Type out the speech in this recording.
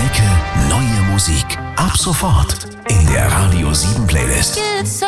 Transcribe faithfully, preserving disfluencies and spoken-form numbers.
Entdecke neue Musik. Ab sofort in der Radio sieben Playlist.